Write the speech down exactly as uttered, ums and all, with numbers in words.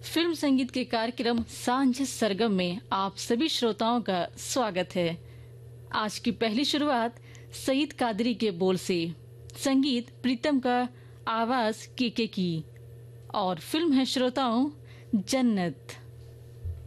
Film संगीत के कार्यक्रम सांझ सरगम में आप सभी श्रोताओं का स्वागत है। आज की पहली शुरुआत सईद कादरी के बोल से, संगीत प्रीतम का, आवाज केके की और फिल्म है श्रोताओं जन्नत।